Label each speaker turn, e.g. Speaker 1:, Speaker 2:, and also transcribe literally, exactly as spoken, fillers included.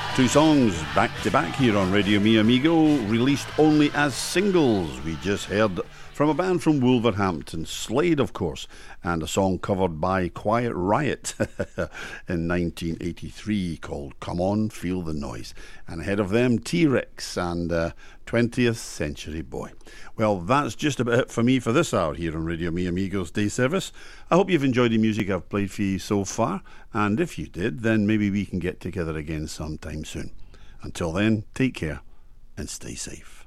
Speaker 1: Two songs back to back here on Radio Mi Amigo, released only as singles. We just heard from a band from Wolverhampton, Slade, of course, and a song covered by Quiet Riot in nineteen eighty-three called Come On, Feel the Noise. And ahead of them, T-Rex and uh, twentieth Century Boy. Well, that's just about it for me for this hour here on Radio Mi Amigo's Day Service. I hope you've enjoyed the music I've played for you so far, and if you did, then maybe we can get together again sometime soon. Until then, take care and stay safe.